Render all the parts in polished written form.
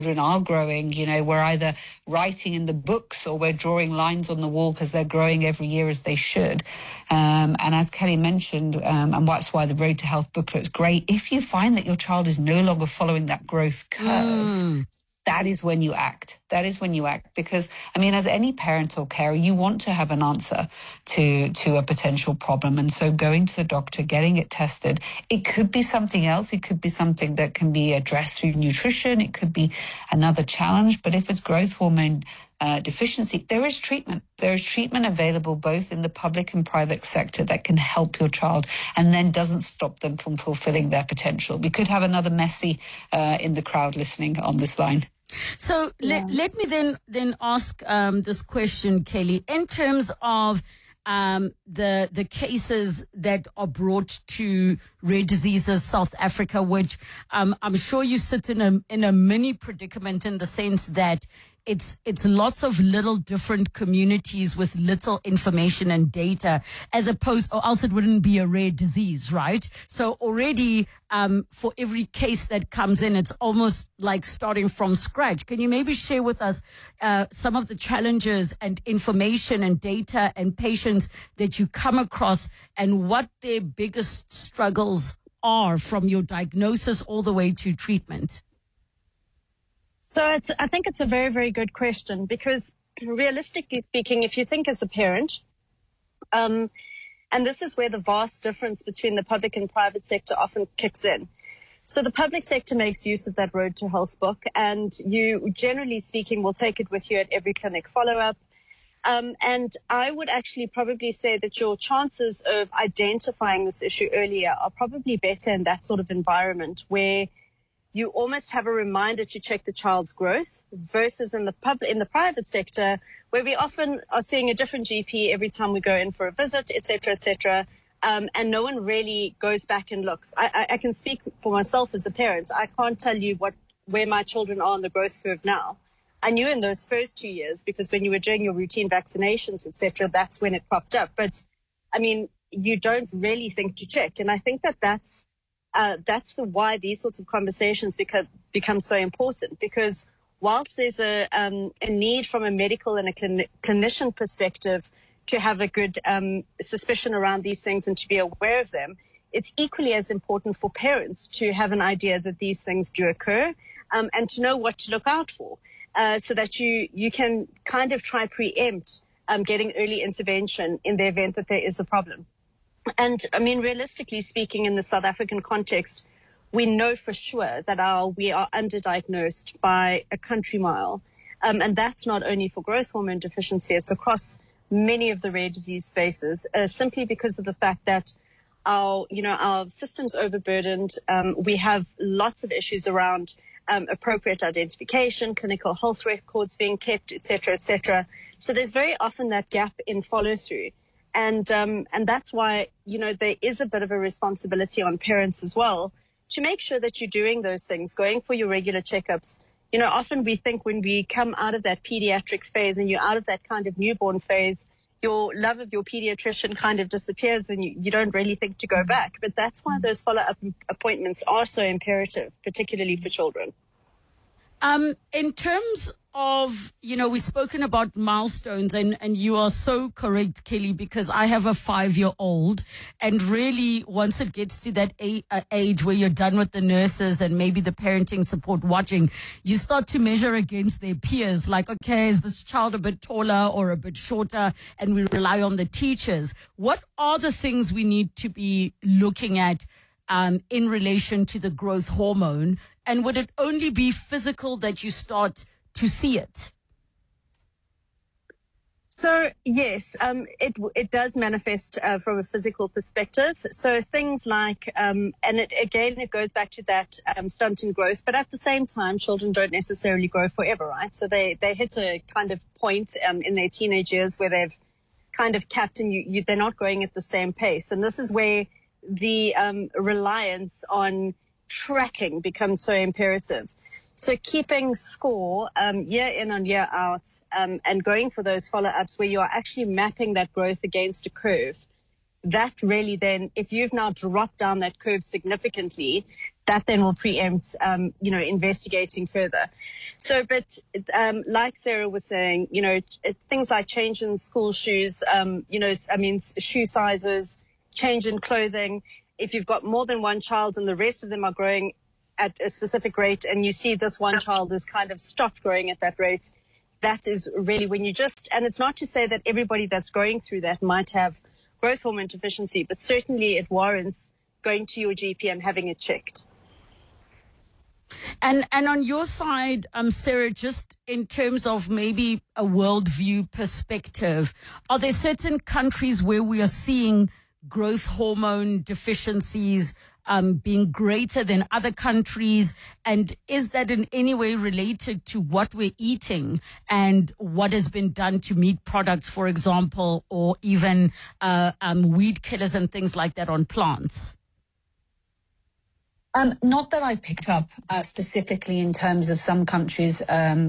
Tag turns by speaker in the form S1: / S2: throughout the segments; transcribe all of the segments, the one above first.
S1: are growing, we're either writing in the books or we're drawing lines on the wall because they're growing every year as they should. And as Kelly mentioned, and that's why the Road to Health booklet is great, if you find that your child is no longer following that growth curve, that is when you act. That is when you act. Because, as any parent or carer, you want to have an answer to a potential problem. And so going to the doctor, getting it tested, it could be something else. It could be something that can be addressed through nutrition. It could be another challenge. But if it's growth hormone deficiency, there is treatment. There is treatment available both in the public and private sector that can help your child and then doesn't stop them from fulfilling their potential. We could have another Messi in the crowd listening on this line.
S2: So let me then ask this question, Kelly, in terms of the cases that are brought to Rare Diseases South Africa, which I'm sure you sit in a mini predicament in the sense that it's lots of little different communities with little information and data, as opposed, or else it wouldn't be a rare disease, right? So already, for every case that comes in, it's almost like starting from scratch. Can you maybe share with us some of the challenges and information and data and patients that you come across and what their biggest struggles are from your diagnosis all the way to treatment?
S3: So I think it's a very, very good question, because realistically speaking, if you think as a parent, and this is where the vast difference between the public and private sector often kicks in. So the public sector makes use of that Road to Health book, and you, generally speaking, will take it with you at every clinic follow-up. And I would actually probably say that your chances of identifying this issue earlier are probably better in that sort of environment where you almost have a reminder to check the child's growth, versus in the private sector, where we often are seeing a different GP every time we go in for a visit, et cetera, and no one really goes back and looks. I can speak for myself as a parent. I can't tell you where my children are on the growth curve now. I knew in those first 2 years, because when you were doing your routine vaccinations, et cetera, that's when it popped up. But, you don't really think to check. And I think that's why these sorts of conversations become so important, because whilst there's a need from a medical and a clinician perspective to have a good suspicion around these things and to be aware of them, it's equally as important for parents to have an idea that these things do occur, and to know what to look out for, so that you can kind of try preempt getting early intervention in the event that there is a problem. And realistically speaking, in the South African context, we know for sure that we are underdiagnosed by a country mile. And that's not only for growth hormone deficiency, it's across many of the rare disease spaces, simply because of the fact that our system's overburdened. We have lots of issues around appropriate identification, clinical health records being kept, et cetera, et cetera. So there's very often that gap in follow through. And that's why, there is a bit of a responsibility on parents as well to make sure that you're doing those things, going for your regular checkups. Often we think when we come out of that pediatric phase and you're out of that kind of newborn phase, your love of your pediatrician kind of disappears and you don't really think to go back. But that's why those follow-up appointments are so imperative, particularly for children.
S2: In terms of, we've spoken about milestones, and you are so correct, Kelly, because I have a 5-year-old, and really once it gets to that age where you're done with the nurses and maybe the parenting support watching, you start to measure against their peers, like, okay, is this child a bit taller or a bit shorter? And we rely on the teachers. What are the things we need to be looking at in relation to the growth hormone? And would it only be physical that you start to see it?
S3: So, yes, it does manifest from a physical perspective. So things like, and it goes back to that stunt in growth, but at the same time, children don't necessarily grow forever, right? So they hit a kind of point in their teenage years where they've kind of capped and they're not growing at the same pace. And this is where the reliance on tracking becomes so imperative. So keeping score year in and year out, and going for those follow-ups where you are actually mapping that growth against a curve, that really then, if you've now dropped down that curve significantly, that then will preempt, investigating further. So, but like Sarah was saying, things like change in school shoes, shoe sizes, change in clothing. If you've got more than one child and the rest of them are growing at a specific rate, and you see this one child has kind of stopped growing at that rate, that is really when and it's not to say that everybody that's going through that might have growth hormone deficiency, but certainly it warrants going to your GP and having it checked.
S2: And on your side, Sarah, just in terms of maybe a worldview perspective, are there certain countries where we are seeing growth hormone deficiencies being greater than other countries? And is that in any way related to what we're eating and what has been done to meat products, for example, or even weed killers and things like that on plants?
S1: Not that I picked up specifically in terms of some countries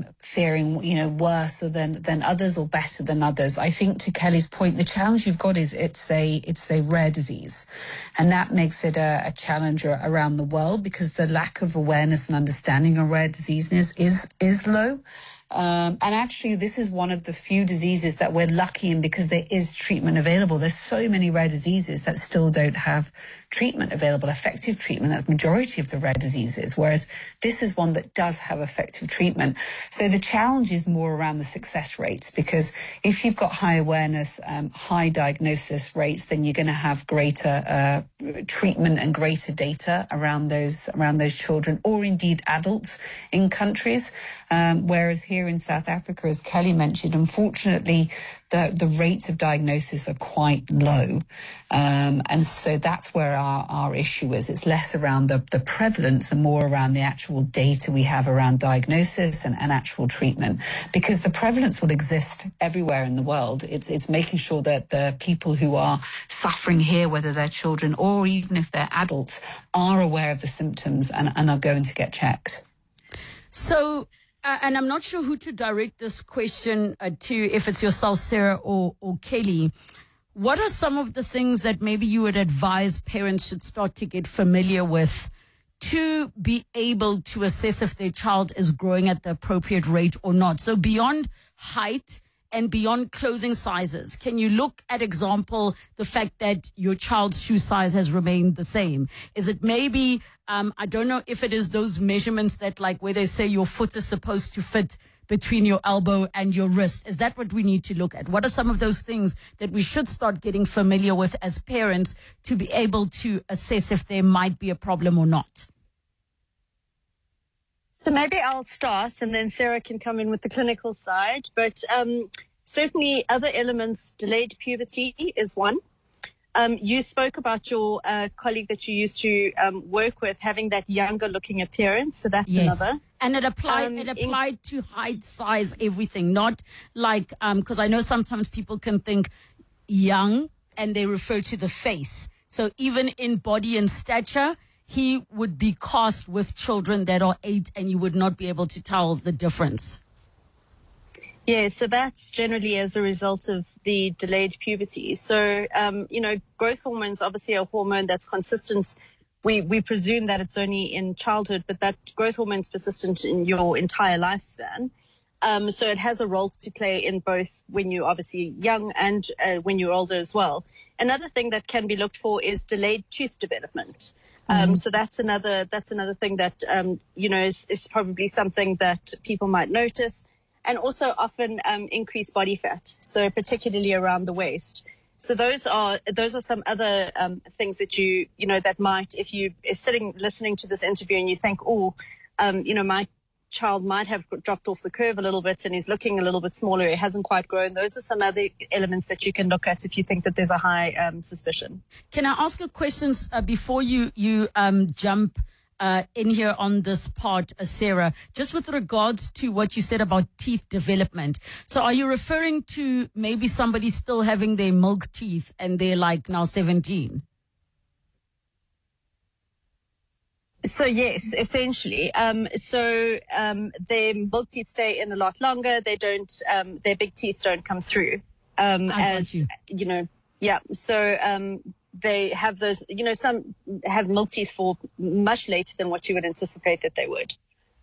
S1: faring, worse than others or better than others. I think to Kelly's point, the challenge you've got is it's a rare disease, and that makes it a challenge around the world because the lack of awareness and understanding of rare diseases is low. And actually, this is one of the few diseases that we're lucky in because there is treatment available. There's so many rare diseases that still don't have treatment available, effective treatment, the majority of the rare diseases, whereas this is one that does have effective treatment. So the challenge is more around the success rates, because if you've got high awareness, high diagnosis rates, then you're going to have greater treatment and greater data around those children or indeed adults in countries. Whereas here in South Africa, as Kelly mentioned, unfortunately, the rates of diagnosis are quite low. And so that's where our issue is. It's less around the prevalence and more around the actual data we have around diagnosis and actual treatment, because the prevalence will exist everywhere in the world. It's making sure that the people who are suffering here, whether they're children or even if they're adults, are aware of the symptoms and are going to get checked.
S2: So, and I'm not sure who to direct this question to, if it's yourself, Sarah, or Kelly. What are some of the things that maybe you would advise parents should start to get familiar with to be able to assess if their child is growing at the appropriate rate or not? So beyond height and beyond clothing sizes, can you look at, example, the fact that your child's shoe size has remained the same? Is it maybe, I don't know if it is those measurements that, like, where they say your foot is supposed to fit between your elbow and your wrist. Is that what we need to look at? What are some of those things that we should start getting familiar with as parents to be able to assess if there might be a problem or not?
S3: So maybe I'll start and then Sarah can come in with the clinical side. But certainly other elements, delayed puberty is one. You spoke about your colleague that you used to work with having that younger looking appearance. So that's another.
S2: And it applied to height, size, everything, not like, because I know sometimes people can think young and they refer to the face. So even in body and stature, he would be cast with children that are 8 and you would not be able to tell the difference.
S3: Yeah, so that's generally as a result of the delayed puberty. So, growth hormones obviously are a hormone that's consistent. We presume that it's only in childhood, but that growth hormone is persistent in your entire lifespan. So it has a role to play in both when you're obviously young and when you're older as well. Another thing that can be looked for is delayed tooth development. So that's another thing that, is probably something that people might notice. And also often increased body fat, so particularly around the waist. So those are some other things that that might, if you are sitting listening to this interview and you think, my child might have dropped off the curve a little bit and is looking a little bit smaller, it hasn't quite grown. Those are some other elements that you can look at if you think that there's a high suspicion.
S2: Can I ask a question before you jump in here on this part, Sarah, just with regards to what you said about teeth development? So are you referring to maybe somebody still having their milk teeth and they're like now 17?
S3: So yes, essentially. Their milk teeth stay in a lot longer. They don't, their big teeth don't come through. Yeah. So, they have those, some have milk teeth for much later than what you would anticipate that they would.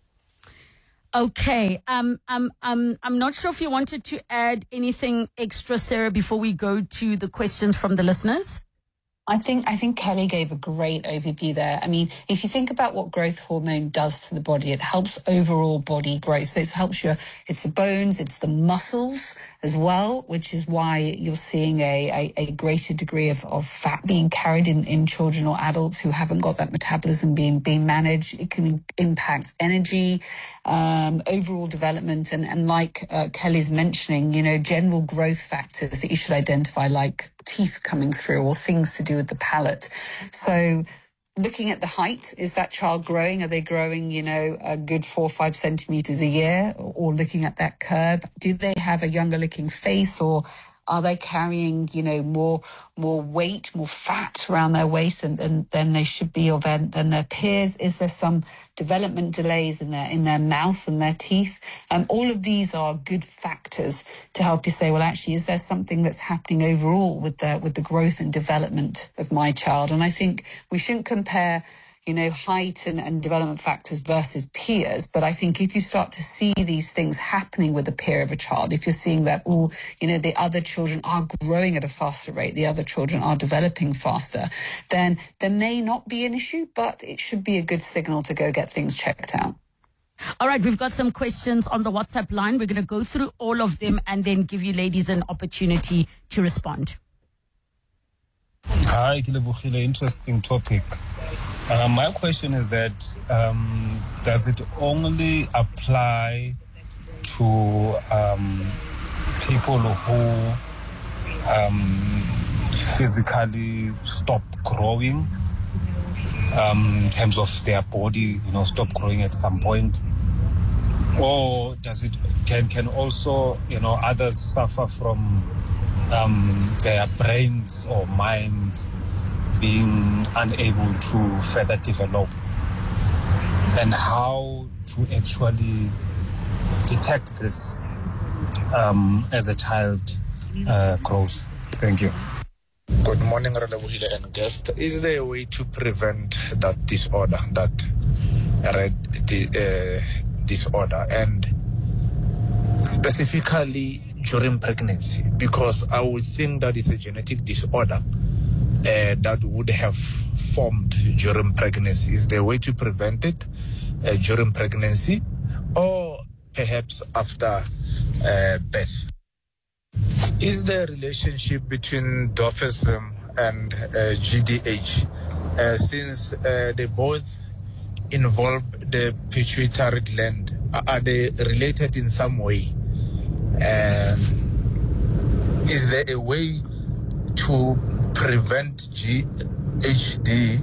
S2: Okay. I'm not sure if you wanted to add anything extra, Sarah, before we go to the questions from the listeners.
S1: I think Kelly gave a great overview there. I mean, if you think about what growth hormone does to the body, it helps overall body growth. So it helps it's the bones, it's the muscles as well, which is why you're seeing a greater degree of fat being carried in children or adults who haven't got that metabolism being managed. It can impact energy, overall development, and like Kelly's mentioning, general growth factors that you should identify, like teeth coming through or things to do with the palate. So looking at the height, is that child growing? Are they growing, a good 4 or 5 centimeters a year? Or looking at that curve, do they have a younger looking face, or are they carrying, more weight, more fat around their waist than they should be, or than their peers? Is there some development delays in their mouth and their teeth? All of these are good factors to help you say, well, actually, is there something that's happening overall with the growth and development of my child? And I think we shouldn't compare height and development factors versus peers. But I think if you start to see these things happening with the peer of a child, if you're seeing that, the other children are growing at a faster rate, the other children are developing faster, then there may not be an issue, but it should be a good signal to go get things checked out.
S2: All right, we've got some questions on the WhatsApp line. We're going to go through all of them and then give you ladies an opportunity to respond.
S4: Hi, Kilebukhile, interesting topic. My question is that does it only apply to people who physically stop growing in terms of their body, stop growing at some point? Or does it can also, others suffer from their brains or mind being unable to further develop, and how to actually detect this as a child grows? Thank you.
S5: Good morning, Radabuhile and guest. Is there a way to prevent that disorder, disorder, and specifically during pregnancy? Because I would think that it's a genetic disorder that would have formed during pregnancy. Is there a way to prevent it during pregnancy, or perhaps after birth? Is there a relationship between dwarfism and GDH, since they both involve the pituitary gland? Are they related in some way? Is there a way to prevent GHD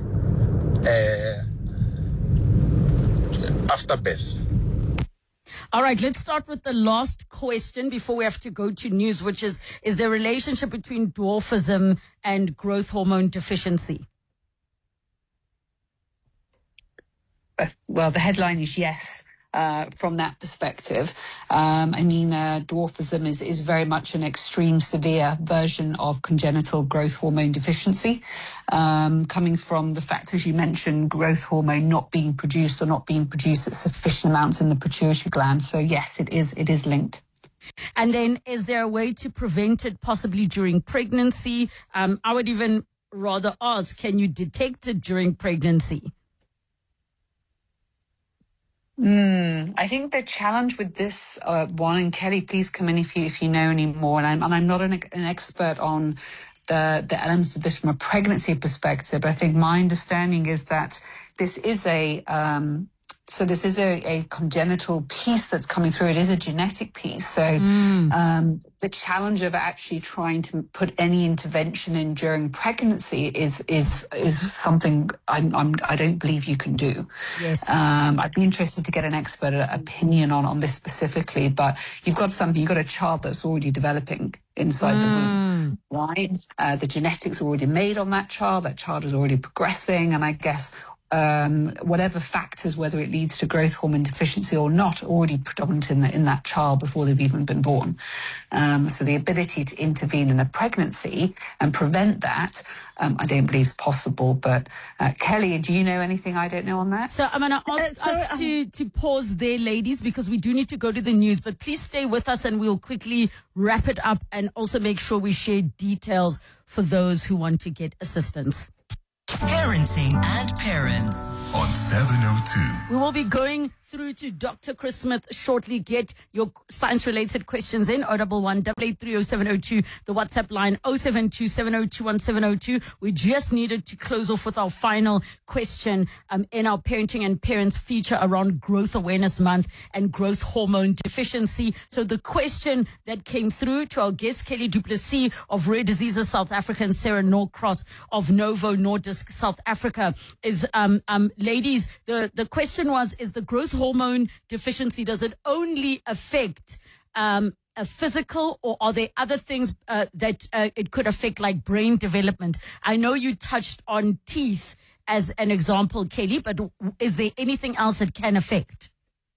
S5: after birth?
S2: All right, let's start with the last question before we have to go to news, which is there a relationship between dwarfism and growth hormone deficiency?
S1: Well, the headline is yes. From that perspective, dwarfism is very much an extreme, severe version of congenital growth hormone deficiency, coming from the fact, as you mentioned, growth hormone not being produced or not being produced at sufficient amounts in the pituitary gland. So yes, it is linked.
S2: And then, is there a way to prevent it possibly during pregnancy? I would even rather ask, can you detect it during pregnancy?
S1: I think the challenge with this one, and Kelly, please come in if you know any more. And I'm not an expert on the elements of this from a pregnancy perspective, but I think my understanding is that this is a congenital piece that's coming through. It is a genetic piece. So the challenge of actually trying to put any intervention in during pregnancy is something I don't believe you can do.
S2: Yes.
S1: I'd be interested to get an expert opinion on this specifically, but you've got a child that's already developing inside the womb, right? The genetics are already made on that child is already progressing, and I guess whatever factors, whether it leads to growth hormone deficiency or not, already predominant in that child before they've even been born. So the ability to intervene in a pregnancy and prevent that, I don't believe is possible. But Kelly, do you know anything I don't know on that?
S2: So I'm going to ask us to pause there, ladies, because we do need to go to the news. But please stay with us and we'll quickly wrap it up and also make sure we share details for those who want to get assistance.
S6: Parenting and Parents on 702.
S2: We will be going through to Dr. Chris Smith shortly. Get your science-related questions in 011-883-0702, the WhatsApp line 072-702-1702. We just needed to close off with our final question in our Parenting and Parents feature around Growth Awareness Month and growth hormone deficiency. So the question that came through to our guest, Kelly du Plessis of Rare Diseases South Africa and Sarah Norcross of Novo Nordisk South Africa is, ladies, the question was, is the growth hormone deficiency, does it only affect a physical, or are there other things that it could affect, like brain development? I know you touched on teeth as an example, Kelly, but is there anything else it can affect?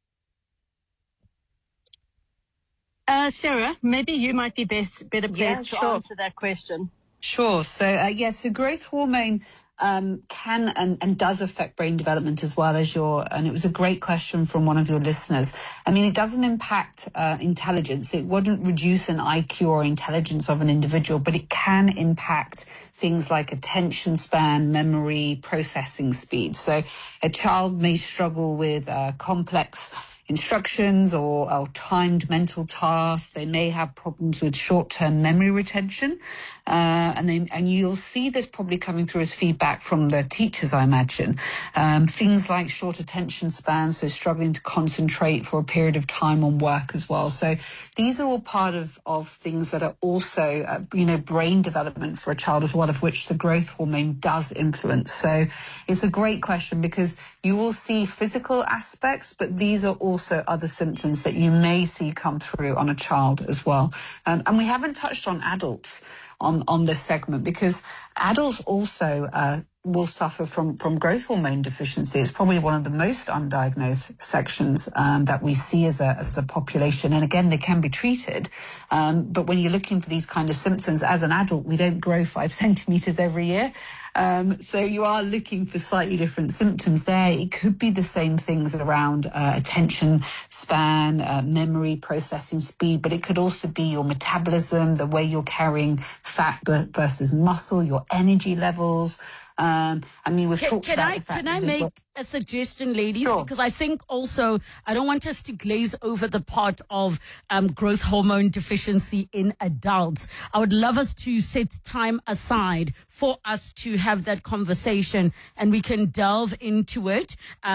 S3: Sarah, maybe you might be better placed to answer that question.
S1: Sure. So, so growth hormone can and does affect brain development as well as and it was a great question from one of your listeners. I mean, it doesn't impact intelligence. It wouldn't reduce an IQ or intelligence of an individual, but it can impact things like attention span, memory, processing speed. So a child may struggle with complex instructions or timed mental tasks. They may have problems with short-term memory retention, and you'll see this probably coming through as feedback from the teachers, I imagine. Things like short attention spans, so struggling to concentrate for a period of time on work as well. So these are all part of things that are also, brain development for a child as well, of which the growth hormone does influence. So it's a great question because you will see physical aspects, but these are also other symptoms that you may see come through on a child as well. And we haven't touched on adults on this segment because adults also will suffer from growth hormone deficiency. It's probably one of the most undiagnosed sections that we see as a population. And again, they can be treated. But when you're looking for these kind of symptoms as an adult, we don't grow 5 centimeters every year. So you are looking for slightly different symptoms there. It could be the same things around attention span, memory, processing speed, but it could also be your metabolism, the way you're carrying fat versus muscle, your energy levels. We've talked about the fact
S2: Can I make a suggestion, ladies?
S1: Sure.
S2: Because I think also, I don't want us to glaze over the part of growth hormone deficiency in adults. I would love us to set time aside for us to have that conversation and we can delve into it.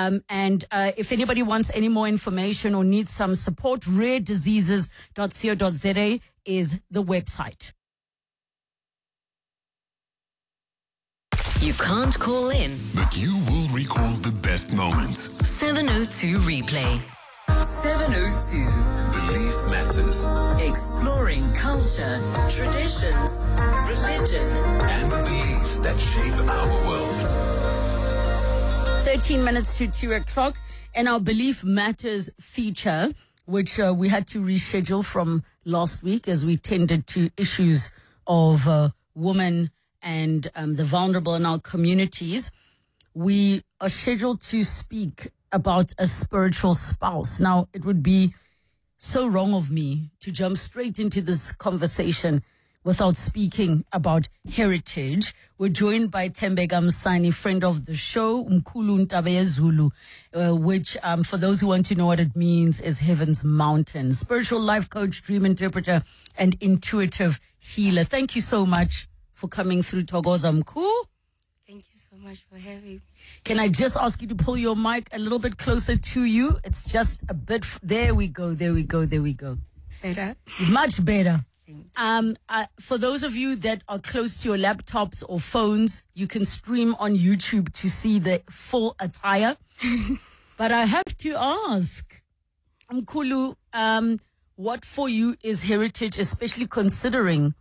S2: If anybody wants any more information or needs some support, rarediseases.co.za is the website.
S6: You can't call in,
S7: but you will recall the best moments.
S6: 702 Replay. 702.
S7: Belief matters.
S6: Exploring culture, traditions, religion,
S7: And the beliefs that shape our world.
S2: 13 minutes to 2 o'clock, and our Belief Matters feature, which we had to reschedule from last week as we tended to issues of women and the vulnerable in our communities. We are scheduled to speak about a spiritual spouse. Now, it would be so wrong of me to jump straight into this conversation without speaking about heritage. We're joined by Tembeka Msani, friend of the show, Mkhulu Ntabe Zulu, which, for those who want to know what it means, is Heaven's Mountain. Spiritual life coach, dream interpreter, and intuitive healer. Thank you so much for coming through, Thokoza Mkhulu.
S8: Thank you so much for having me.
S2: Can I just ask you to pull your mic a little bit closer to you? It's just a bit. There we go.
S8: Better?
S2: Much better. For those of you that are close to your laptops or phones, you can stream on YouTube to see the full attire. But I have to ask, Mkhulu, what for you is heritage, especially considering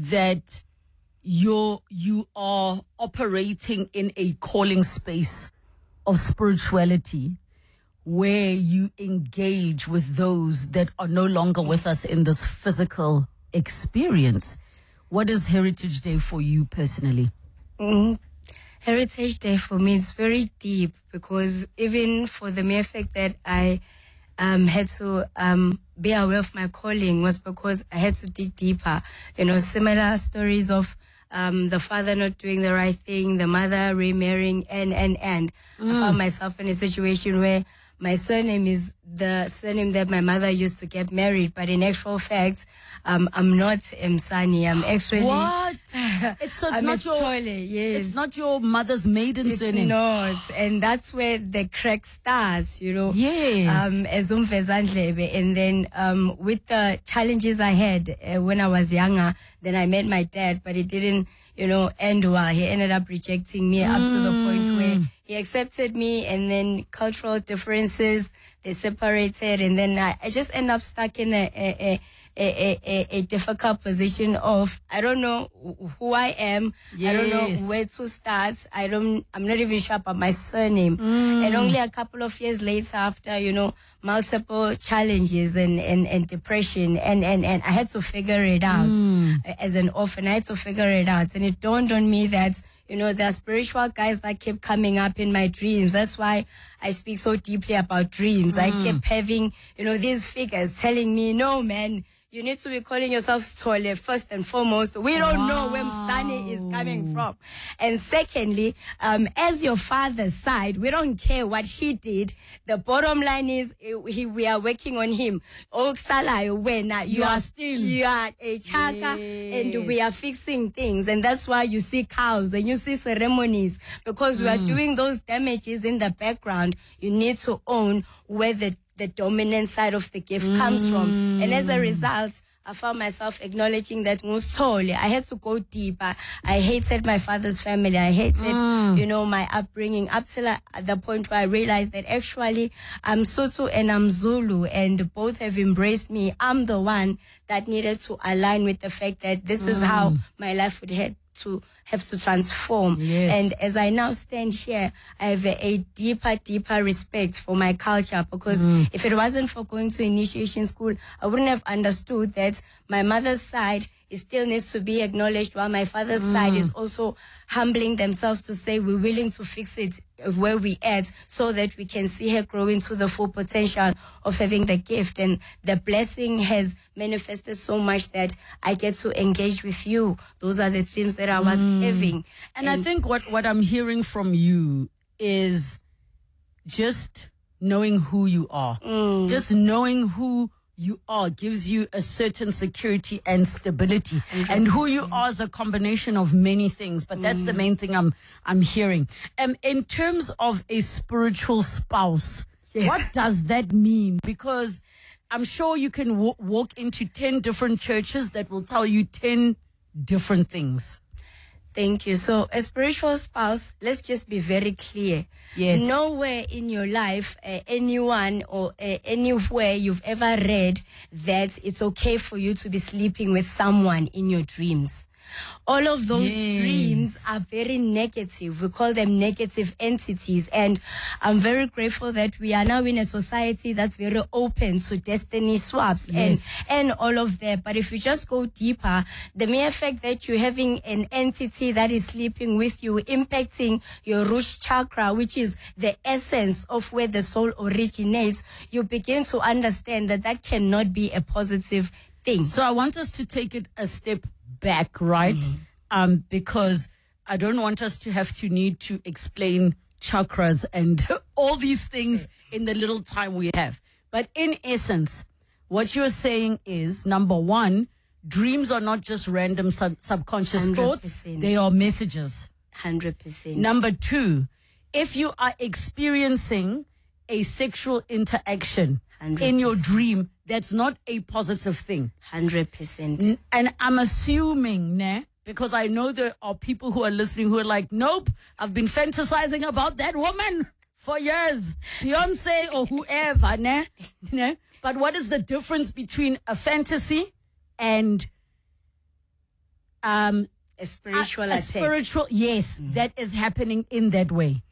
S2: that you are operating in a calling space of spirituality where you engage with those that are no longer with us in this physical experience. What is Heritage Day for you personally?
S8: Heritage Day for me is very deep, because even for the mere fact that I had to be aware of my calling was because I had to dig deeper. You know, similar stories of the father not doing the right thing, the mother remarrying, and I found myself in a situation where my surname is the surname that my mother used to get married, but in actual fact, I'm not Msani. I'm actually
S2: What? It's not your
S8: Tole, yes.
S2: It's not your mother's maiden surname.
S8: It's not, and that's where the crack starts. You know.
S2: Yes.
S8: As Umfezandlebe, and then with the challenges I had when I was younger, then I met my dad, but it didn't, end well. He ended up rejecting me up to the point where he accepted me, and then cultural differences, they separated, and then I just end up stuck in a difficult position of, I don't know who I am.
S2: Yes.
S8: I don't know where to start. I'm not even sure about my surname. And only a couple of years later, after, multiple challenges and depression, and I had to figure it out as an orphan. I had to figure it out. And it dawned on me that, there are spiritual guys that kept coming up in my dreams. That's why I speak so deeply about dreams. I kept having, these figures telling me, no, man, you need to be calling yourself Stole first and foremost. We don't know where Msani is coming from. And secondly, as your father's side, we don't care what he did. The bottom line is we are working on him. You are a chaka, and we are fixing things. And that's why you see cows and you see ceremonies, because we are doing those damages in the background. You need to own where the dominant side of the gift comes from. And as a result, I found myself acknowledging that I had to go deep. I hated my father's family. I hated, my upbringing, up till the point where I realized that actually I'm Sotho and I'm Zulu, and both have embraced me. I'm the one that needed to align with the fact that this is how my life would have to transform.
S2: Yes.
S8: And as I now stand here, I have a deeper respect for my culture, because if it wasn't for going to initiation school, I wouldn't have understood that my mother's side still needs to be acknowledged, while my father's side is also humbling themselves to say we're willing to fix it where we at, so that we can see her grow into the full potential of having the gift. And the blessing has manifested so much that I get to engage with you. Those are the dreams that I was having.
S2: And I think what I'm hearing from you is just knowing who you are. Just knowing who you are gives you a certain security and stability. 100%. And who you are is a combination of many things, but that's the main thing I'm hearing. In terms of a spiritual spouse, what does that mean? Because I'm sure you can walk into 10 different churches that will tell you 10 different things.
S8: Thank you. So a spiritual spouse, let's just be very clear.
S2: Yes.
S8: Nowhere in your life, anyone or anywhere you've ever read that it's okay for you to be sleeping with someone in your dreams. All of those dreams are very negative. We call them negative entities. And I'm very grateful that we are now in a society that's very open to destiny swaps and all of that. But if you just go deeper, the mere fact that you're having an entity that is sleeping with you, impacting your root chakra, which is the essence of where the soul originates, you begin to understand that that cannot be a positive thing.
S2: So I want us to take it a step back, right? Because I don't want us to have to need to explain chakras and all these things in the little time we have. But in essence, what you're saying is, number one, dreams are not just random subconscious
S8: 100%.
S2: thoughts. They are messages.
S8: 100%.
S2: Number two, if you are experiencing a sexual interaction
S8: 100%.
S2: in your dream, that's not a positive thing.
S8: 100%.
S2: And I'm assuming, because I know there are people who are listening who are like, nope, I've been fantasizing about that woman for years. Beyonce or whoever, But what is the difference between a fantasy and
S8: a spiritual attack?
S2: Spiritual, yes, that is happening in that way.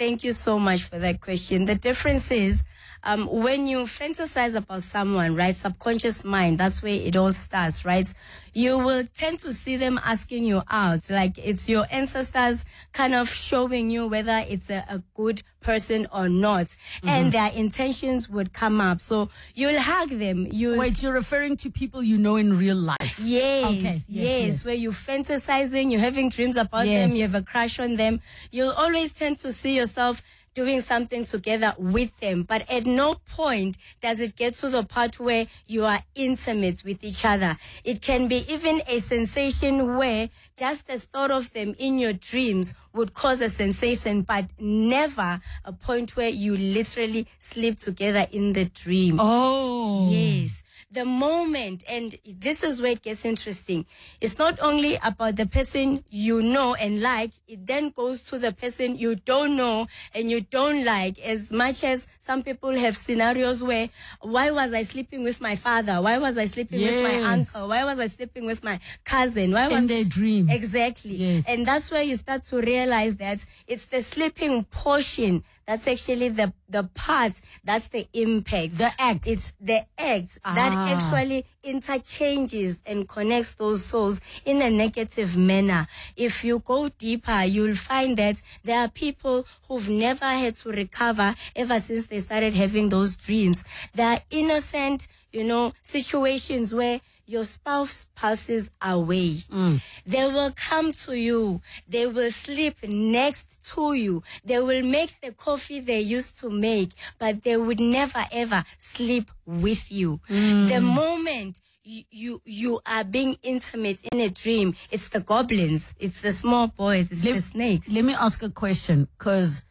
S8: Thank you so much for that question. The difference is, when you fantasize about someone, right, subconscious mind, that's where it all starts, right? You will tend to see them asking you out, like it's your ancestors kind of showing you whether it's a good person or not, and their intentions would come up. So you'll hug them.
S2: Wait, you're referring to people you know in real life?
S8: Yes,
S2: Okay.
S8: yes, where you're fantasizing, you're having dreams about them, you have a crush on them. You'll always tend to see yourself doing something together with them, but at no point does it get to the part where you are intimate with each other. It can be even a sensation where just the thought of them in your dreams would cause a sensation, but never a point where you literally sleep together in the dream.
S2: Oh.
S8: Yes. The moment, and this is where it gets interesting, it's not only about the person you know and like, it then goes to the person you don't know and you don't like. As much as some people have scenarios where, why was I sleeping with my father? Why was I sleeping with my uncle? Why was I sleeping with my cousin? Why was
S2: in their dreams?
S8: Exactly.
S2: Yes.
S8: And that's where you start to realize that it's the sleeping portion that's actually the part that's the impact.
S2: The act.
S8: It's the act that actually interchanges and connects those souls in a negative manner. If you go deeper, you'll find that there are people who've never had to recover ever since they started having those dreams. There are innocent, situations where your spouse passes away. They will come to you. They will sleep next to you. They will make the coffee they used to make, but they would never ever sleep with you. The moment you are being intimate in a dream, it's the goblins, it's the small boys, it's the snakes.
S2: Let me ask a question, because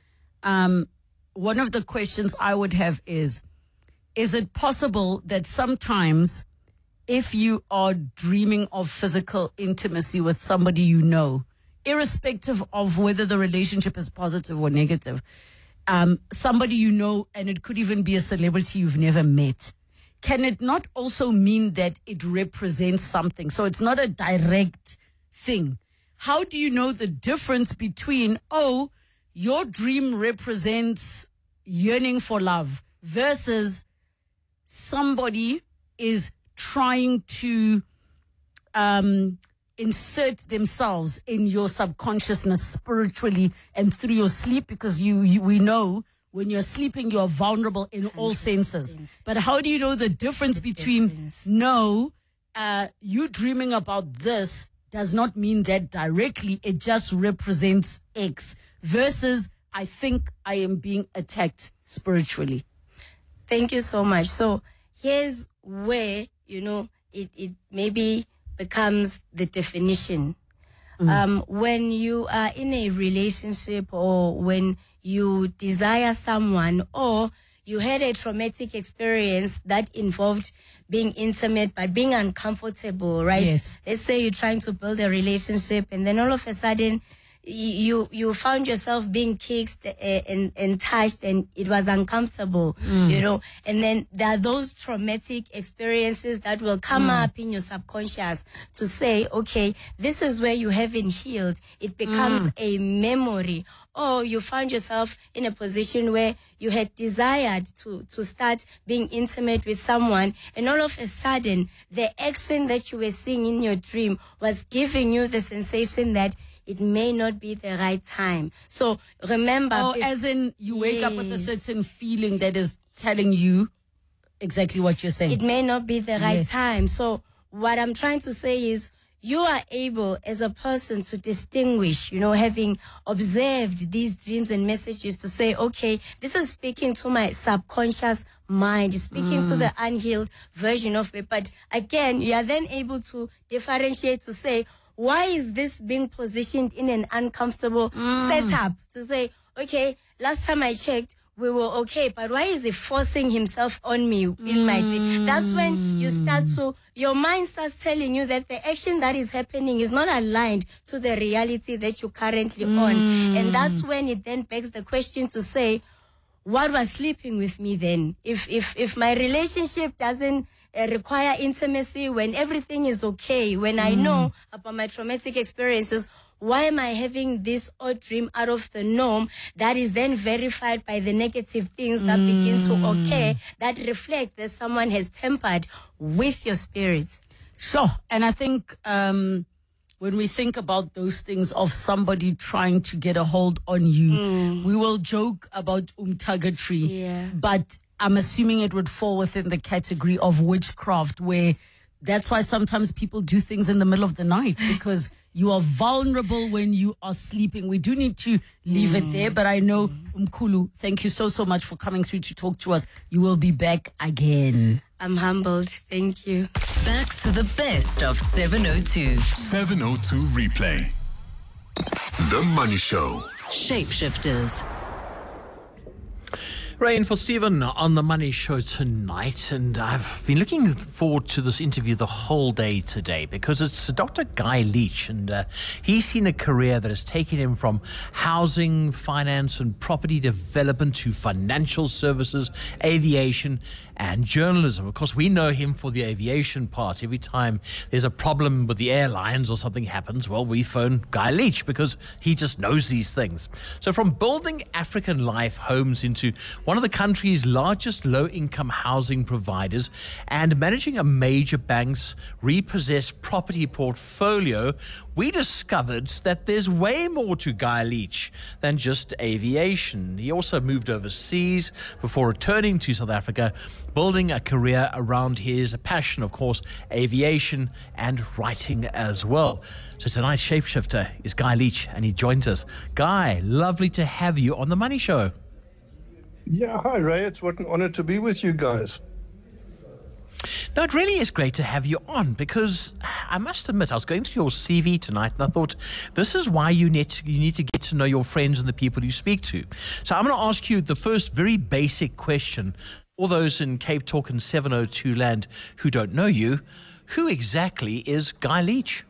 S2: one of the questions I would have is it possible that sometimes if you are dreaming of physical intimacy with somebody you know, irrespective of whether the relationship is positive or negative, somebody you know, and it could even be a celebrity you've never met, can it not also mean that it represents something? So it's not a direct thing. How do you know the difference between, your dream represents yearning for love versus somebody is trying to insert themselves in your subconsciousness spiritually and through your sleep, because we know when you're sleeping, you're vulnerable in 100%. All senses. But how do you know the difference between you dreaming about this does not mean that directly, it just represents X, versus I think I am being attacked spiritually?
S8: Thank you so much. So here's where, it maybe becomes the definition. When you are in a relationship, or when you desire someone, or you had a traumatic experience that involved being intimate but being uncomfortable, right?
S2: Yes.
S8: Let's say you're trying to build a relationship and then all of a sudden you found yourself being kissed and touched, and it was uncomfortable, and then there are those traumatic experiences that will come up in your subconscious to say, okay, this is where you haven't healed. It becomes a memory. Or you found yourself in a position where you had desired to start being intimate with someone, and all of a sudden the action that you were seeing in your dream was giving you the sensation that it may not be the right time. So remember...
S2: as in you wake up with a certain feeling that is telling you exactly what you're saying.
S8: It may not be the right time. So what I'm trying to say is, you are able as a person to distinguish, having observed these dreams and messages, to say, okay, this is speaking to my subconscious mind, speaking to the unhealed version of me. But again, you are then able to differentiate, to say, why is this being positioned in an uncomfortable setup? To say, okay, last time I checked, we were okay, but why is he forcing himself on me in my dream? That's when you start to, your mind starts telling you that the action that is happening is not aligned to the reality that you're currently on. And that's when it then begs the question to say, what was sleeping with me then? If my relationship doesn't require intimacy, when everything is okay, when I know about my traumatic experiences, why am I having this odd dream out of the norm that is then verified by the negative things that begin to occur that reflect that someone has tampered with your spirit?
S2: Sure. And I think when we think about those things of somebody trying to get a hold on you, we will joke about umtagatry, but I'm assuming it would fall within the category of witchcraft, where that's why sometimes people do things in the middle of the night, because you are vulnerable when you are sleeping. We do need to leave it there, but I know, Umkhulu, thank you so much for coming through to talk to us. You will be back again.
S8: I'm humbled. Thank you.
S6: Back to the best of 702.
S7: 702 Replay. The Money Show.
S6: Shapeshifters.
S9: Rain for Stephen on the Money Show tonight, and I've been looking forward to this interview the whole day today because it's Dr. Guy Leach, and he's seen a career that has taken him from housing, finance and property development to financial services, aviation and journalism. Of course, we know him for the aviation part. Every time there's a problem with the airlines or something happens, well, we phone Guy Leach because he just knows these things. So from building African Life Homes into one of the country's largest low-income housing providers and managing a major bank's repossessed property portfolio, we discovered that there's way more to Guy Leach than just aviation. He also moved overseas before returning to South Africa, building a career around his passion, of course, aviation and writing as well. So tonight's shapeshifter is Guy Leach, and he joins us. Guy, lovely to have you on The Money Show.
S10: Yeah, hi, Ray. It's what an honor to be with you guys.
S9: No, it really is great to have you on because I must admit, I was going through your CV tonight and I thought this is why you need to get to know your friends and the people you speak to. So I'm going to ask you the first very basic question. All those in Cape Talk and 702 land who don't know you, who exactly is Guy Leach?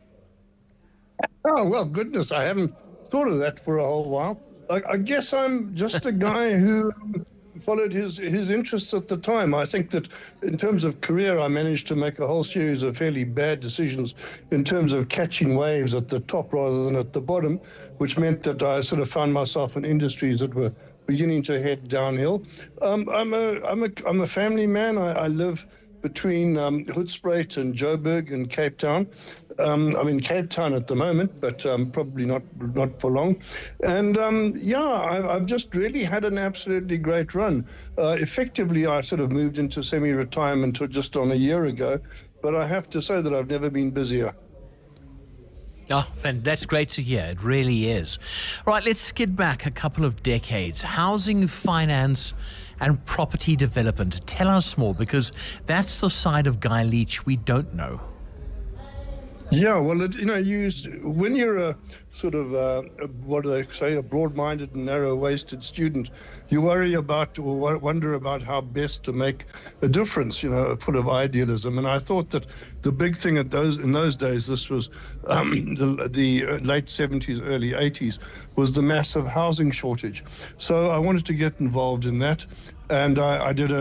S10: Oh, well, goodness, I haven't thought of that for a whole while. I guess I'm just a guy who followed his interests at the time. I think that in terms of career, I managed to make a whole series of fairly bad decisions in terms of catching waves at the top rather than at the bottom, which meant that I sort of found myself in industries that were beginning to head downhill. I'm a family man. I live between Hoedspruit and Joburg in Cape Town. I'm in Cape Town at the moment, but probably not for long. And I've just really had an absolutely great run. Effectively, I sort of moved into semi-retirement just on a year ago, but I have to say that I've never been busier.
S9: Oh, that's great to hear. It really is. All right, let's skid back a couple of decades. Housing, finance and property development. Tell us more, because that's the side of Guy Leach we don't know.
S10: Yeah, well, when you're a sort of, what do they say, a broad-minded and narrow-waisted student, you worry about or wonder about how best to make a difference, full of idealism. And I thought that the big thing in those days, this was the late 70s, early 80s, was the massive housing shortage. So I wanted to get involved in that, and I did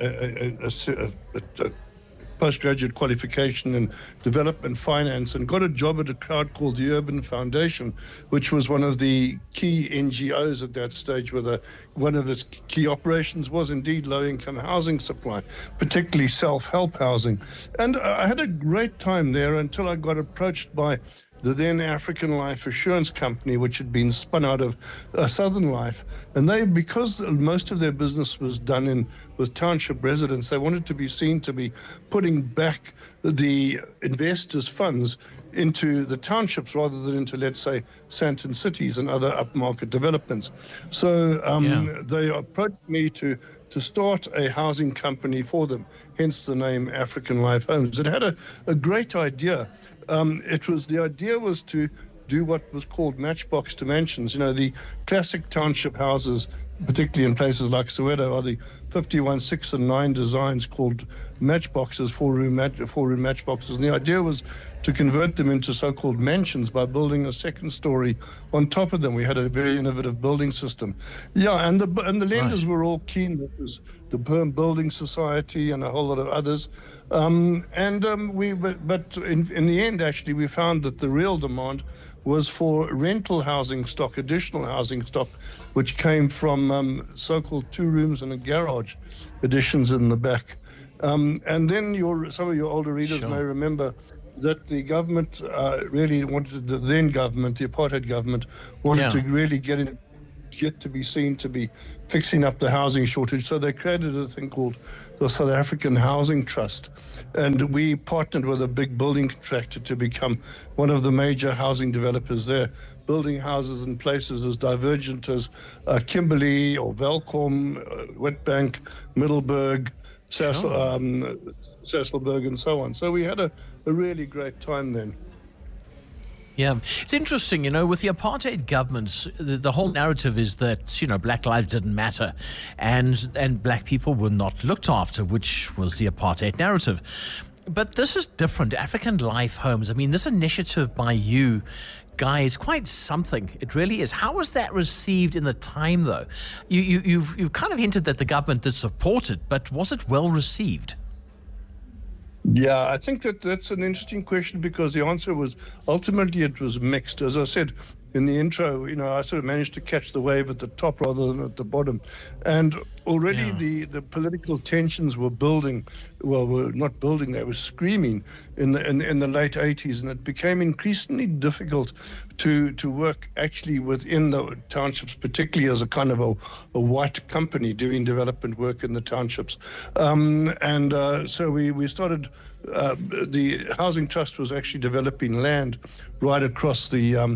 S10: a postgraduate qualification in development finance and got a job at a crowd called the Urban Foundation, which was one of the key NGOs at that stage, where one of its key operations was indeed low-income housing supply, particularly self-help housing. And I had a great time there until I got approached by the then African Life Assurance Company, which had been spun out of Southern Life. And because most of their business was done with township residents, they wanted to be seen to be putting back the investors' funds into the townships rather than into, let's say, Sandton cities and other upmarket developments. So they approached me to start a housing company for them, hence the name African Life Homes. It had a great idea. The idea was to do what was called matchbox dimensions, the classic township houses particularly in places like Soweto, are the 51, 6 and 9 designs called matchboxes, four-room matchboxes. And the idea was to convert them into so-called mansions by building a second story on top of them. We had a very innovative building system. Yeah, and the lenders were all keen. That was the Perm Building Society and a whole lot of others. But in the end, actually, we found that the real demand was for rental housing stock, additional housing stock, which came from so-called 2 rooms and a garage additions in the back. And then some of your older readers may remember that the government really wanted, the then government, the apartheid government, wanted to really get to be seen to be fixing up the housing shortage. So they created a thing called the South African Housing Trust. And we partnered with a big building contractor to become one of the major housing developers there, building houses in places as divergent as Kimberley or Welkom, Witbank, Middelburg, Sasolburg, and so on. So we had a really great time then.
S9: Yeah, it's interesting, with the apartheid governments, the whole narrative is that, black lives didn't matter and black people were not looked after, which was the apartheid narrative. But this is different. African Life Homes, this initiative by you, Guy, is quite something. It really is. How was that received in the time, though? You've kind of hinted that the government did support it, but was it well received?
S10: Yeah, I think that's an interesting question, because the answer was ultimately it was mixed. As I said in the intro, I sort of managed to catch the wave at the top rather than at the bottom. And already the political tensions were building. Well, were not building, they were screaming in the late 80s, and it became increasingly difficult to work actually within the townships, particularly as a kind of a white company doing development work in the townships. So we started, the Housing Trust was actually developing land right across the, in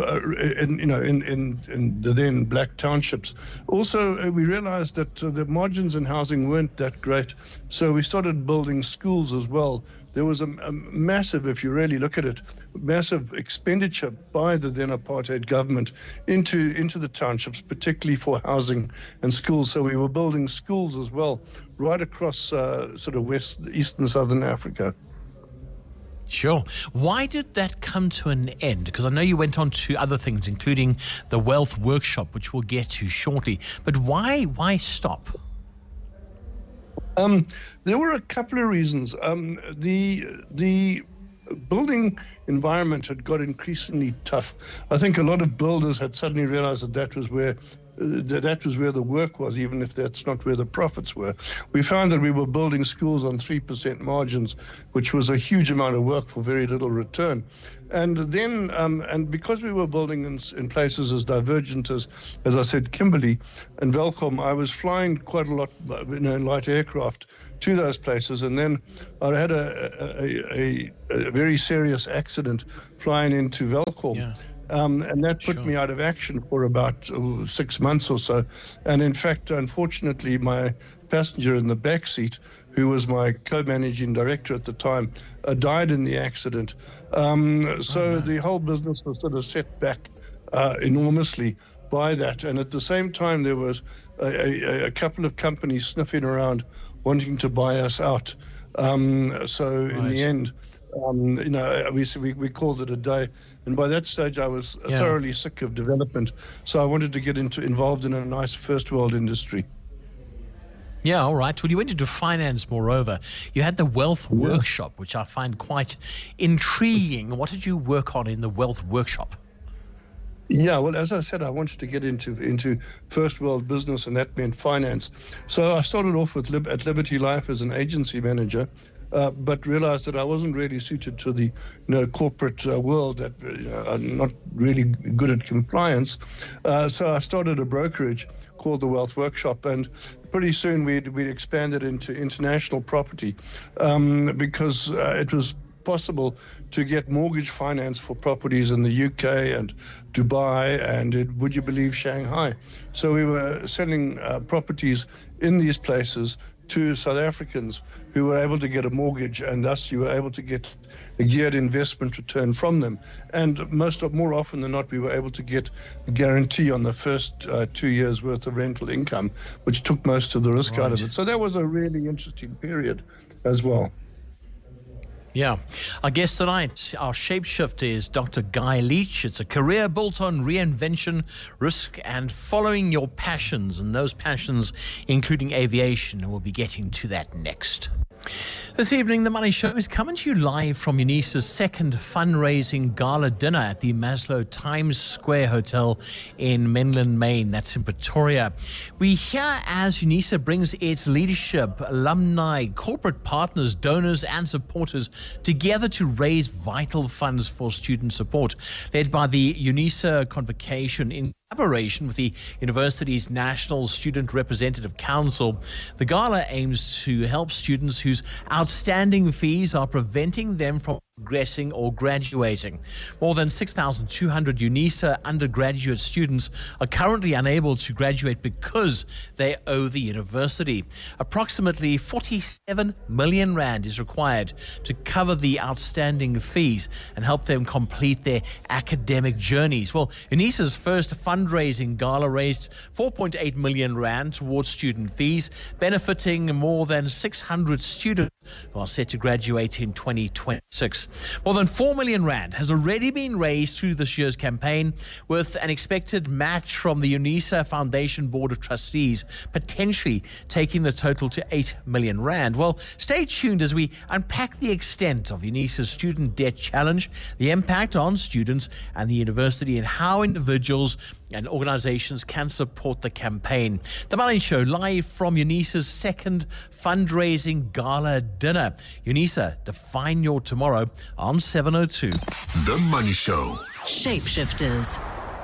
S10: the then black townships. Also, we realized that the margins in housing weren't that great, so we started building schools as well. There was a massive, if you really look at it, massive expenditure by the then apartheid government into the townships, particularly for housing and schools. So we were building schools as well, right across sort of east and southern Africa.
S9: Sure. Why did that come to an end? Because I know you went on to other things, including the Wealth Workshop, which we'll get to shortly. But why stop?
S10: There were a couple of reasons. The building environment had got increasingly tough. I think a lot of builders had suddenly realized that was where the work was, even if that's not where the profits were. We found that we were building schools on 3% margins, which was a huge amount of work for very little return. And then, and because we were building in places as divergent as I said, Kimberley and Welkom, I was flying quite a lot in light aircraft to those places. And then I had a very serious accident flying into Welkom. Yeah. And that put me out of action for about 6 months or so. And in fact, unfortunately, my passenger in the back seat, who was my co-managing director at the time, died in the accident. The whole business was sort of set back enormously by that. And at the same time, there was a couple of companies sniffing around wanting to buy us out. In the end, we called it a day. And by that stage, I was thoroughly sick of development. So I wanted to get involved in a nice first world industry.
S9: Yeah, all right. Well, you went into finance, moreover. You had the Wealth Workshop, which I find quite intriguing. What did you work on in the Wealth Workshop?
S10: Yeah, well, as I said, I wanted to get into first world business, and that meant finance. So I started off at Liberty Life as an agency manager, but realized that I wasn't really suited to the corporate world, that I'm not really good at compliance. So I started a brokerage called the Wealth Workshop, and pretty soon we'd expanded into international property because it was possible to get mortgage finance for properties in the UK and Dubai and, would you believe, Shanghai. So we were selling properties in these places to South Africans who were able to get a mortgage, and thus you were able to get a geared investment return from them. And more often than not, we were able to get a guarantee on the first 2 years' worth of rental income, which took most of the risk out of it. So that was a really interesting period as well.
S9: Yeah. Our guest tonight, our shapeshifter, is Dr. Guy Leach. It's a career built on reinvention, risk, and following your passions, and those passions including aviation. And we'll be getting to that next. This evening, The Money Show is coming to you live from UNISA's second fundraising gala dinner at the Maslow Times Square Hotel in Menlyn, Maine. That's in Pretoria. We hear as UNISA brings its leadership, alumni, corporate partners, donors and supporters together to raise vital funds for student support. Led by the UNISA Convocation in collaboration with the university's National Student Representative Council, the gala aims to help students whose outstanding fees are preventing them from progressing or graduating. More than 6,200 UNISA undergraduate students are currently unable to graduate because they owe the university. Approximately 47 million rand is required to cover the outstanding fees and help them complete their academic journeys. Well, UNISA's first fundraising gala raised 4.8 million rand towards student fees, benefiting more than 600 students who are set to graduate in 2026. More than 4 million rand has already been raised through this year's campaign, with an expected match from the UNISA Foundation Board of Trustees, potentially taking the total to 8 million rand. Well, stay tuned as we unpack the extent of UNISA's student debt challenge, the impact on students and the university, and how individuals and organizations can support the campaign. The Money Show, live from UNISA's second fundraising gala dinner. UNISA, define your tomorrow on 702.
S7: The Money Show.
S6: Shapeshifters.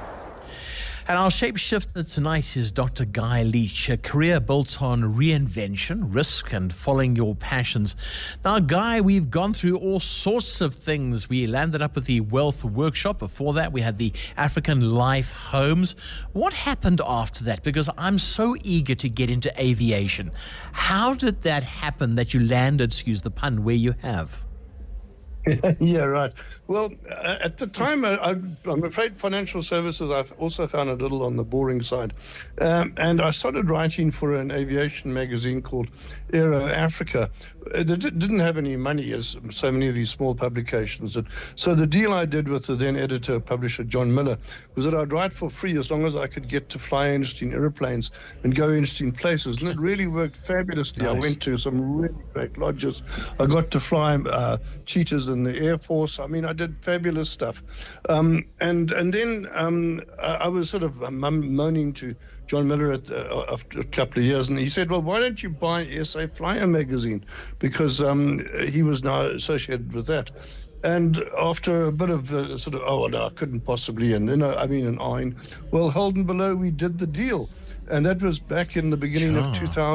S9: And our shapeshifter tonight is Dr. Guy Leach, a career built on reinvention, risk, and following your passions. Now, Guy, we've gone through all sorts of things. We landed up with the Wealth Workshop. Before that, we had the African Life Homes. What happened after that? Because I'm so eager to get into aviation. How did that happen that you landed, excuse the pun, where you have?
S10: Yeah, right. Well, at the time, I'm afraid financial services, I've also found a little on the boring side. And I started writing for an aviation magazine called Aero Africa. They didn't have any money, as so many of these small publications did. So the deal I did with the then editor, publisher John Miller, was that I'd write for free as long as I could get to fly interesting airplanes and go interesting places. And it really worked fabulously. Nice. I went to some really great lodges. I got to fly cheetahs in the Air Force. I mean, I did fabulous stuff. And then I was sort of moaning to John Miller after a couple of years, and he said, well, why don't you buy SA Flyer magazine? Because he was now associated with that. And after a bit of I couldn't possibly, and then an iron. Well, Holden Below, we did the deal. And that was back in the beginning of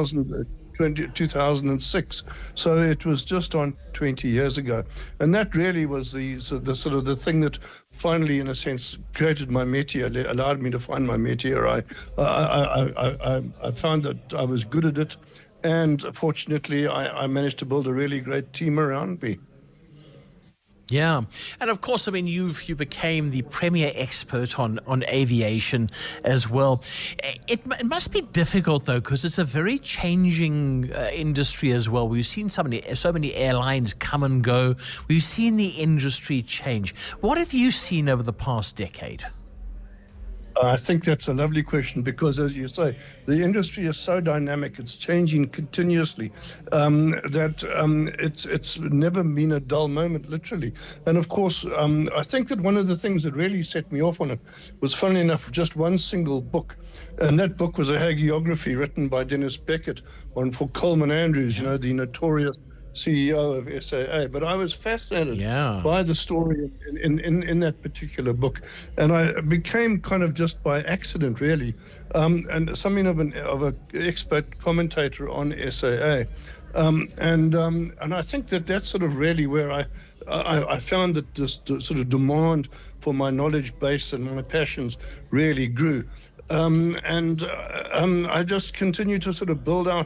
S10: 2006. So it was just on 20 years ago. And that really was the thing that finally, in a sense, created my métier, allowed me to find my métier. I found that I was good at it. And fortunately, I managed to build a really great team around me.
S9: Yeah. And of course, I mean, you became the premier expert on aviation as well. It must be difficult, though, because it's a very changing industry as well. We've seen so many airlines come and go. We've seen the industry change. What have you seen over the past decade?
S10: I think that's a lovely question because, as you say, the industry is so dynamic, it's changing continuously, that it's never been a dull moment, literally. And of course, I think that one of the things that really set me off on it was, funnily enough, just one single book. And that book was a hagiography written by Dennis Beckett for Coleman Andrews, the notorious CEO of SAA, but I was fascinated by the story in that particular book, and I became kind of just by accident, really, and something of an expert commentator on SAA, and I think that's sort of really where I found that this sort of demand for my knowledge base and my passions really grew. I just continue to sort of build out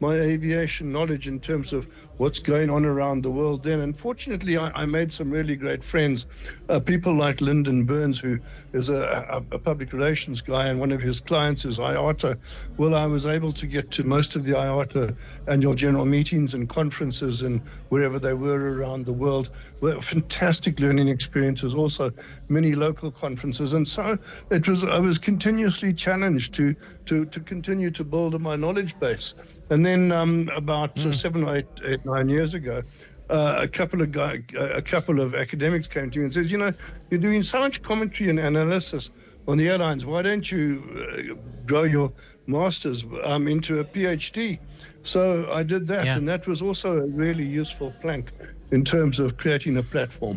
S10: my aviation knowledge in terms of what's going on around the world then. And fortunately, I made some really great friends, people like Lyndon Burns, who is a public relations guy, and one of his clients is IATA. Well, I was able to get to most of the IATA annual general meetings and conferences and wherever they were around the world. Were fantastic learning experiences, also many local conferences. And so I was continuously challenged to continue to build my knowledge base. And then about 7 or 8, 9 years ago, a couple of academics came to me and says, you're doing so much commentary and analysis on the airlines. Why don't you grow your master's into a PhD? So I did that, and that was also a really useful plank in terms of creating a platform.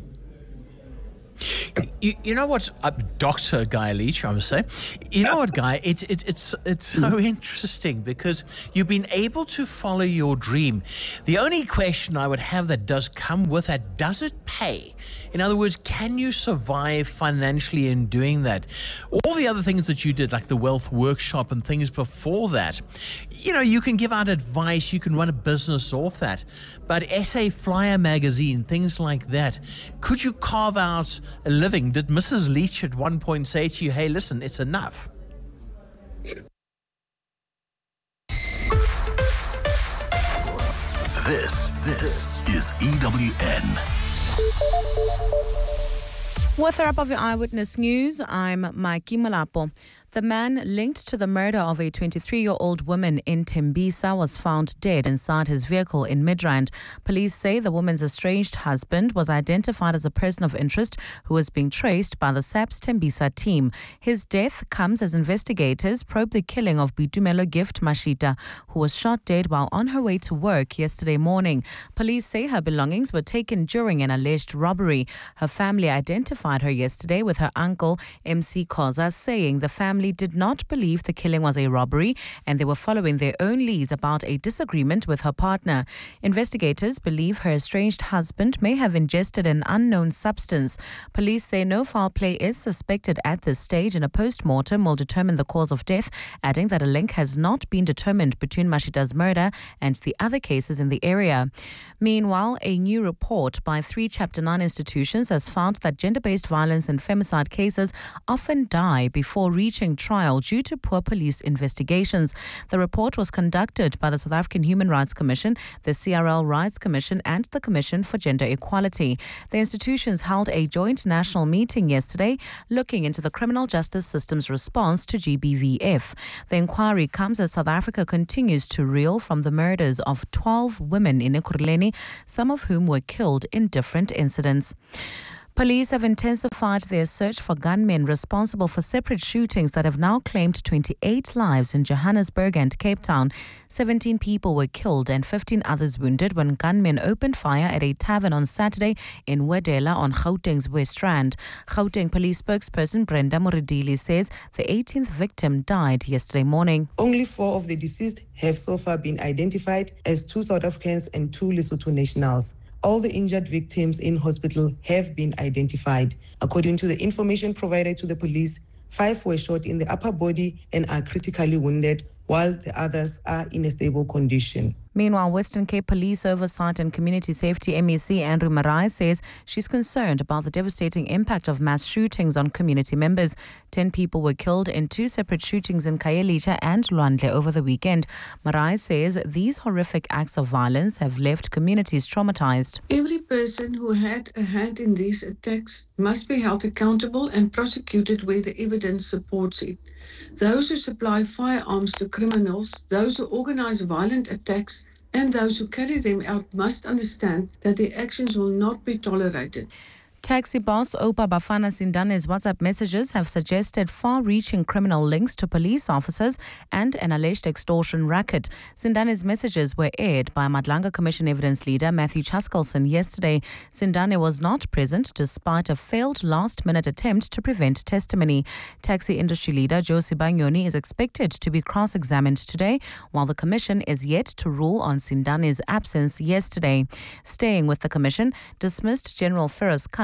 S9: You know what, Dr. Guy Leach, I must say. You know what, Guy? It's so interesting because you've been able to follow your dream. The only question I would have that does come with that, does it pay? In other words, can you survive financially in doing that? All the other things that you did, like the Wealth Workshop and things before that, you can give out advice, you can run a business off that. But SA Flyer magazine, things like that, could you carve out a living? Did Mrs. Leach at one point say to you, hey, listen, it's enough?
S7: This is EWN.
S11: With a wrap of your Eyewitness News, I'm Mikey Malapo. The man linked to the murder of a 23-year-old woman in Tembisa was found dead inside his vehicle in Midrand. Police say the woman's estranged husband was identified as a person of interest who was being traced by the SAPS Tembisa team. His death comes as investigators probe the killing of Bitumelo Gift Mashita, who was shot dead while on her way to work yesterday morning. Police say her belongings were taken during an alleged robbery. Her family identified her yesterday with her uncle, MC Koza, saying the family did not believe the killing was a robbery and they were following their own leads about a disagreement with her partner. Investigators believe her estranged husband may have ingested an unknown substance. Police say no foul play is suspected at this stage and a post-mortem will determine the cause of death, adding that a link has not been determined between Mashita's murder and the other cases in the area. Meanwhile, a new report by 3 Chapter 9 institutions has found that gender-based violence and femicide cases often die before reaching trial due to poor police investigations. The report was conducted by the South African Human Rights Commission, the CRL Rights Commission and the Commission for Gender Equality. The institutions held a joint national meeting yesterday looking into the criminal justice system's response to GBVF. The inquiry comes as South Africa continues to reel from the murders of 12 women in Ekurhuleni, some of whom were killed in different incidents. Police have intensified their search for gunmen responsible for separate shootings that have now claimed 28 lives in Johannesburg and Cape Town. 17 people were killed and 15 others wounded when gunmen opened fire at a tavern on Saturday in Wedela on Gauteng's West Rand. Gauteng police spokesperson Brenda Moridili says the 18th victim died yesterday morning.
S12: Only 4 of the deceased have so far been identified as 2 South Africans and 2 Lesotho nationals. All the injured victims in hospital have been identified. According to the information provided to the police, 5 were shot in the upper body and are critically wounded, while the others are in a stable condition.
S11: Meanwhile, Western Cape Police Oversight and Community Safety MEC Andrew Marai says she's concerned about the devastating impact of mass shootings on community members. 10 people were killed in 2 separate shootings in Khayelitsha and Lwandle over the weekend. Marai says these horrific acts of violence have left communities traumatized.
S13: Every person who had a hand in these attacks must be held accountable and prosecuted where the evidence supports it. Those who supply firearms to criminals, those who organize violent attacks, and those who carry them out must understand that their actions will not be tolerated.
S11: Taxi boss Opa Bafana Sindane's WhatsApp messages have suggested far-reaching criminal links to police officers and an alleged extortion racket. Sindane's messages were aired by Madlanga Commission evidence leader Matthew Chaskelson yesterday. Sindane was not present despite a failed last-minute attempt to prevent testimony. Taxi industry leader Josie Banyoni is expected to be cross-examined today, while the Commission is yet to rule on Sindane's absence yesterday. Staying with the Commission, dismissed General Feroz Khan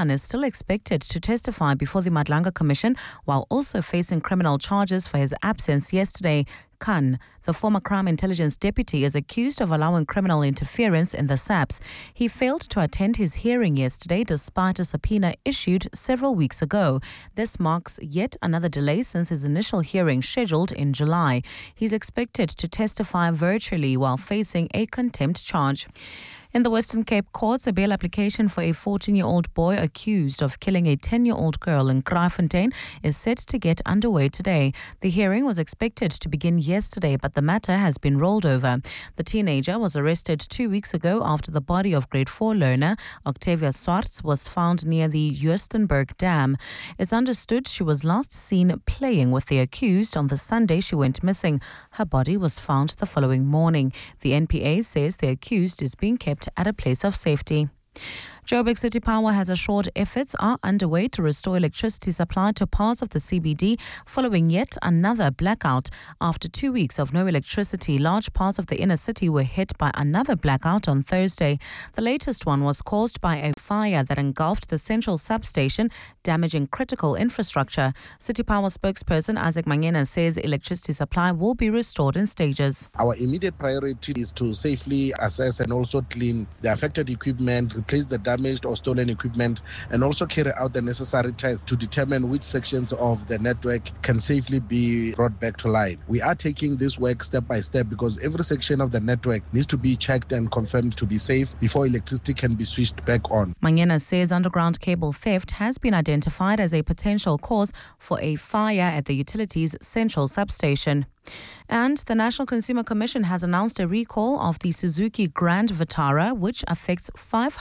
S11: Khan is still expected to testify before the Madlanga Commission while also facing criminal charges for his absence yesterday. Khan, the former crime intelligence deputy, is accused of allowing criminal interference in the SAPS. He failed to attend his hearing yesterday despite a subpoena issued several weeks ago. This marks yet another delay since his initial hearing scheduled in July. He's expected to testify virtually while facing a contempt charge. In the Western Cape courts, a bail application for a 14-year-old boy accused of killing a 10-year-old girl in Kraaifontein is set to get underway today. The hearing was expected to begin yesterday, but the matter has been rolled over. The teenager was arrested 2 weeks ago after the body of grade 4 learner Octavia Swartz was found near the Joostenburg Dam. It's understood she was last seen playing with the accused on the Sunday she went missing. Her body was found the following morning. The NPA says the accused is being kept at a place of safety. Joburg City Power has assured efforts are underway to restore electricity supply to parts of the CBD following yet another blackout. After 2 weeks of no electricity, large parts of the inner city were hit by another blackout on Thursday. The latest one was caused by a fire that engulfed the central substation, damaging critical infrastructure. City Power spokesperson Isaac Mangena says electricity supply will be restored in stages.
S14: Our immediate priority is to safely assess and also clean the affected equipment, replace the damaged or stolen equipment, and also carry out the necessary tests to determine which sections of the network can safely be brought back to line. We are taking this work step by step because every section of the network needs to be checked and confirmed to be safe before electricity can be switched back on.
S11: Mangena says underground cable theft has been identified as a potential cause for a fire at the utilities central substation. And the National Consumer Commission has announced a recall of the Suzuki Grand Vitara, which affects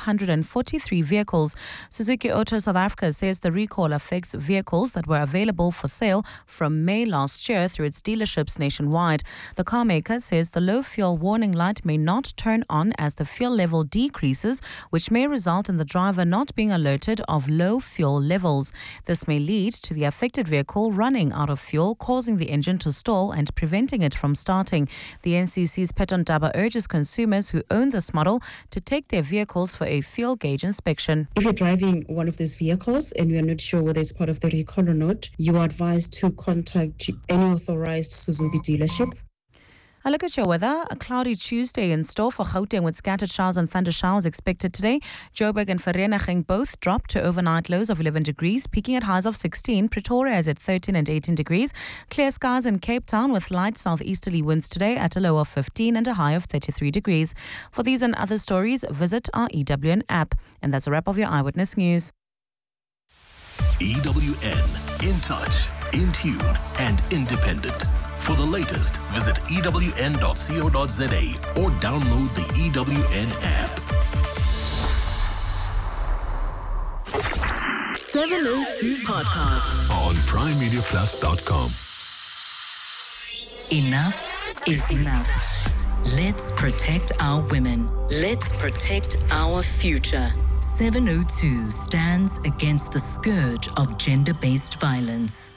S11: 543 vehicles. Suzuki Auto South Africa says the recall affects vehicles that were available for sale from May last year through its dealerships nationwide. The car maker says the low fuel warning light may not turn on as the fuel level decreases, which may result in the driver not being alerted of low fuel levels. This may lead to the affected vehicle running out of fuel, causing the engine to stall and preventing it from starting. The NCC's Peton Daba urges consumers who own this model to take their vehicles for a fuel gauge inspection.
S15: If you're driving one of these vehicles and you are not sure whether it's part of the recall or not, you are advised to contact any authorized Suzuki dealership.
S11: A look at your weather. A cloudy Tuesday in store for Gauteng with scattered showers and thunder showers expected today. Joburg and Vereeniging both drop to overnight lows of 11 degrees, peaking at highs of 16. Pretoria is at 13 and 18 degrees. Clear skies in Cape Town with light southeasterly winds today at a low of 15 and a high of 33 degrees. For these and other stories, visit our EWN app. And that's a wrap of your Eyewitness News.
S7: EWN, in touch, in tune, and independent. For the latest, visit ewn.co.za or download the EWN app.
S6: 702 Podcast
S7: On PrimeMediaPlus.com.
S6: Enough is enough. Let's protect our women. Let's protect our future. 702 stands against the scourge of gender-based violence.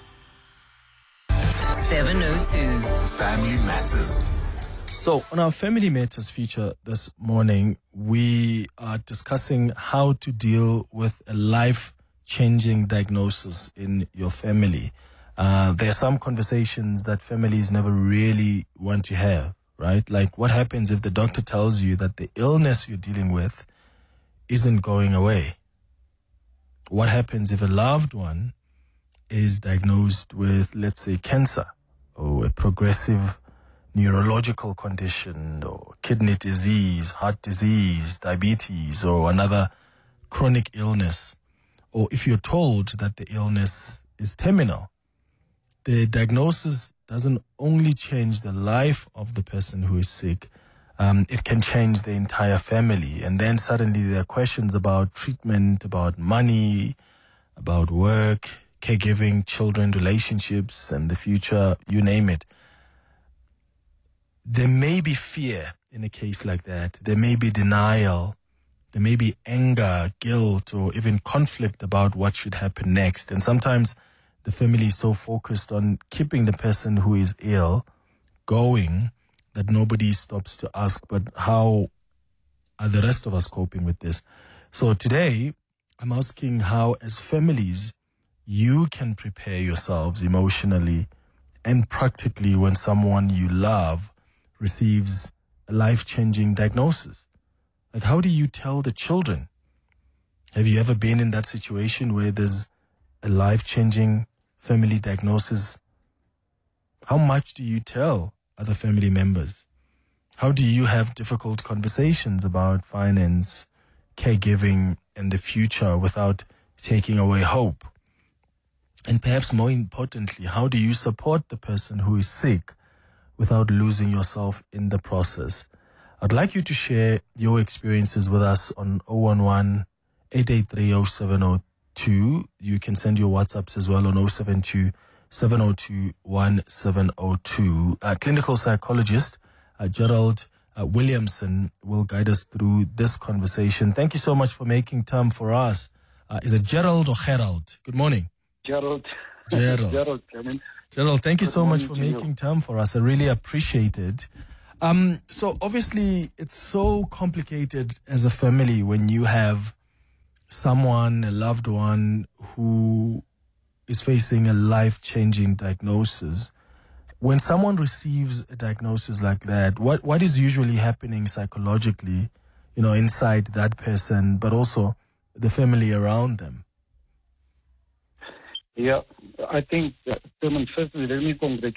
S6: 702
S16: Family Matters. So, on our Family Matters feature this morning, we are discussing how to deal with a life-changing diagnosis in your family. There are some conversations that families never really want to have, right? Like, what happens if the doctor tells you that the illness you're dealing with isn't going away? What happens if a loved one is diagnosed with, let's say, cancer or a progressive neurological condition or kidney disease, heart disease, diabetes, or another chronic illness? Or if you're told that the illness is terminal, the diagnosis doesn't only change the life of the person who is sick, it can change the entire family. And then suddenly there are questions about treatment, about money, about work, caregiving, children, relationships, and the future, you name it. There may be fear in a case like that. There may be denial. There may be anger, guilt, or even conflict about what should happen next. And sometimes the family is so focused on keeping the person who is ill going that nobody stops to ask, but how are the rest of us coping with this? So today, I'm asking how, as families, you can prepare yourselves emotionally and practically when someone you love receives a life-changing diagnosis. Like, how do you tell the children? Have you ever been in that situation where there's a life-changing family diagnosis? How much do you tell other family members? How do you have difficult conversations about finance, caregiving, and the future without taking away hope? And perhaps more importantly, how do you support the person who is sick without losing yourself in the process? I'd like you to share your experiences with us on 011-883-0702. You can send your WhatsApps as well on 072-702-1702. Clinical psychologist Gerald Williamson will guide us through this conversation. Thank you so much for making time for us. Is it Gerald or Gerald? Good morning.
S17: Gerald.
S16: Gerald, thank you so much for making time for us. I really appreciate it. So obviously it's so complicated as a family when you have someone, a loved one, who is facing a life-changing diagnosis. When someone receives a diagnosis like that, what is usually happening psychologically, inside that person, but also the family around them?
S17: Yeah, I think, firstly, let me congratulate